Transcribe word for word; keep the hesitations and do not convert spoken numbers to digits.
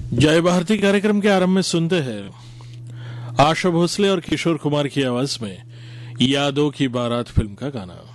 जय भारती कार्यक्रम के आरंभ में सुनते हैं आशा भोसले और किशोर कुमार की आवाज में यादों की बारात फिल्म का गाना।